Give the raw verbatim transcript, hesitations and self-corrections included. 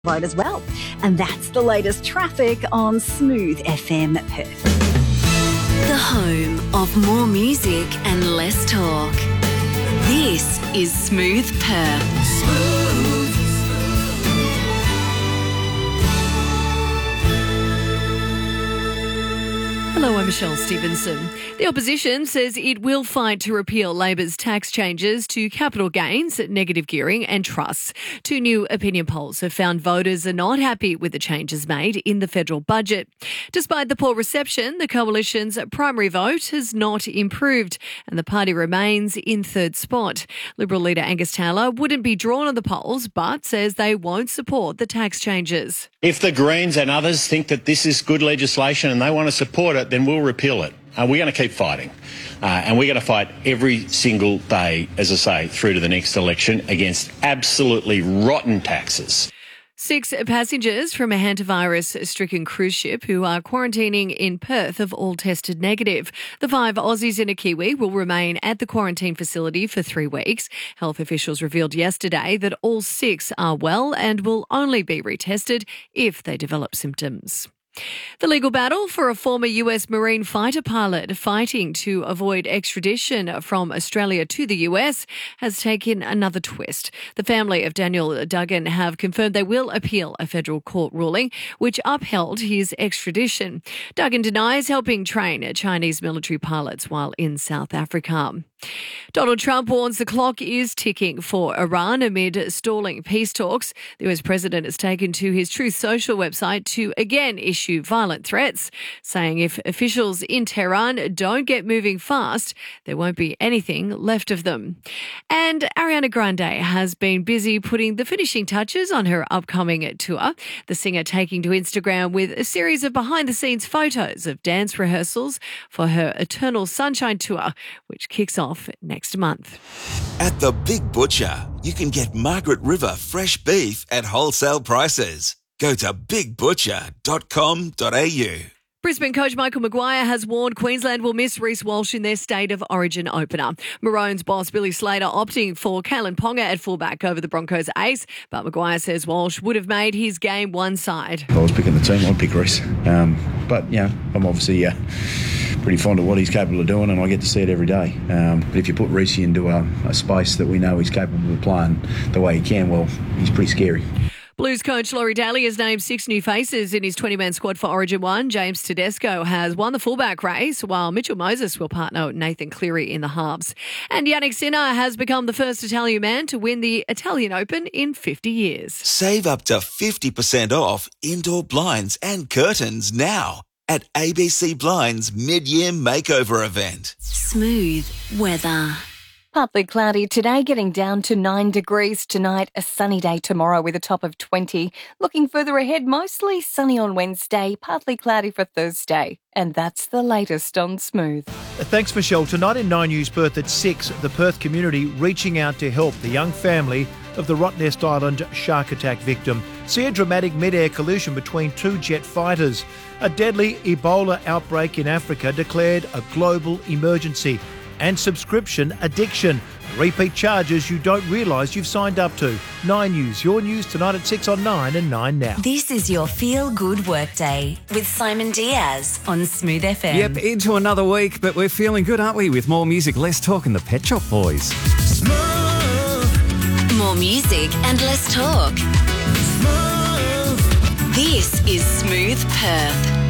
Right as well. And that's the latest traffic on Smooth F M Perth. The home of more music and less talk. This is Smooth Perth. Smooth. Hello, I'm Michelle Stevenson. The opposition says it will fight to repeal Labor's tax changes to capital gains, negative gearing and trusts. Two new opinion polls have found voters are not happy with the changes made in the federal budget. Despite the poor reception, the coalition's primary vote has not improved and the party remains in third spot. Liberal leader Angus Taylor wouldn't be drawn on the polls but says they won't support the tax changes. If the Greens and others think that this is good legislation and they want to support it, then we'll repeal it. Uh, we're going to keep fighting. Uh, and we're going to fight every single day, as I say, through to the next election against absolutely rotten taxes. Six passengers from a hantavirus-stricken cruise ship who are quarantining in Perth have all tested negative. The five Aussies and a Kiwi will remain at the quarantine facility for three weeks. Health officials revealed yesterday that all six are well and will only be retested if they develop symptoms. The legal battle for a former U S Marine fighter pilot fighting to avoid extradition from Australia to the U S has taken another twist. The family of Daniel Duggan have confirmed they will appeal a federal court ruling which upheld his extradition. Duggan denies helping train Chinese military pilots while in South Africa. Donald Trump warns the clock is ticking for Iran amid stalling peace talks. The U S president has taken to his Truth Social website to again issue violent threats, saying if officials in Tehran don't get moving fast, there won't be anything left of them. And Ariana Grande has been busy putting the finishing touches on her upcoming tour. The singer taking to Instagram with a series of behind-the-scenes photos of dance rehearsals for her Eternal Sunshine tour, which kicks off next month. At the Big Butcher, you can get Margaret River fresh beef at wholesale prices. Go to big butcher dot com dot a u. Brisbane coach Michael Maguire has warned Queensland will miss Reece Walsh in their State of Origin opener. Maroons boss Billy Slater opting for Kalen Ponga at fullback over the Broncos ace, but Maguire says Walsh would have made his game one side. If I was picking the team, I'd pick Reece. Um, but, you know, I'm obviously uh, pretty fond of what he's capable of doing and I get to see it every day. Um, but if you put Reece into a, a space that we know he's capable of playing the way he can, well, he's pretty scary. Blues coach Laurie Daly has named six new faces in his twenty-man squad for Origin one. James Tedesco has won the fullback race, while Mitchell Moses will partner with Nathan Cleary in the halves. And Yannick Sinner has become the first Italian man to win the Italian Open in fifty years. Save up to fifty percent off indoor blinds and curtains now at A B C Blinds mid-year makeover event. Smooth weather. Partly cloudy today, getting down to nine degrees tonight. A sunny day tomorrow with a top of twenty. Looking further ahead, mostly sunny on Wednesday, partly cloudy for Thursday. And that's the latest on Smooth. Thanks, Michelle. Tonight in Nine News Perth at six, the Perth community reaching out to help the young family of the Rottnest Island shark attack victim. See a dramatic mid-air collision between two jet fighters. A deadly Ebola outbreak in Africa declared a global emergency. And subscription addiction. Repeat charges you don't realise you've signed up to. Nine News, your news tonight at six on Nine and Nine Now. This is your feel-good workday with Simon Diaz on Smooth F M. Yep, into another week, but we're feeling good, aren't we? With more music, less talk and the Pet Shop Boys. Smooth. More music and less talk. Smooth. This is Smooth Perth.